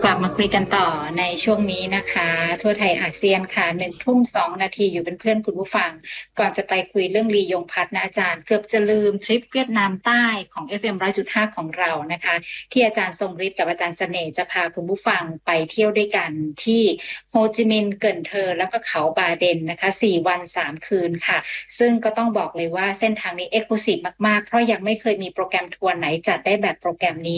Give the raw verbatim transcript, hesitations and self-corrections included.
กลับมาคุยกันต่อในช่วงนี้นะคะทั่วไทยอาเซียนค่ะหนึ่งทุ่มสองนาทีอยู่เป็นเพื่อนคุณผู้ฟังก่อนจะไปคุยเรื่องลียงพัฒน์นะอาจารย์เกือบจะลืมทริปเวียดนามใต้ของ เอฟ เอ็ม หนึ่งร้อยจุดห้าของเรานะคะที่อาจารย์ทรงฤทธิ์กับอาจารย์เสน่ห์จะพาคุณผู้ฟังไปเที่ยวด้วยกันที่โฮจิมินห์เกินเทอแล้วก็เขาบาเดนนะคะสี่วันสามคืนค่ะซึ่งก็ต้องบอกเลยว่าเส้นทางนี้เอกลุศิมากๆเพราะยังไม่เคยมีโปรแกรมทัวร์ไหนจัดได้แบบโปรแกรมนี้